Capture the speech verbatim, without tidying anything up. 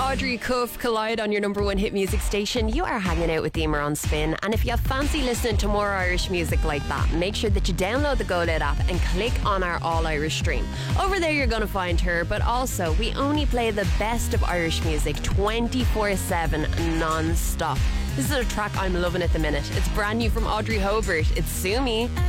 Audrey Cuff collide on your number one hit music station. You are hanging out with Emer on Spin, and if you fancy listening to more Irish music like that, make sure that you download the Go Loud app and click on our All Irish stream. Over there you're going to find her, but also we only play the best of Irish music twenty-four seven non-stop. This is a track I'm loving at the minute. It's brand new from Audrey Hobart. It's Sue Me.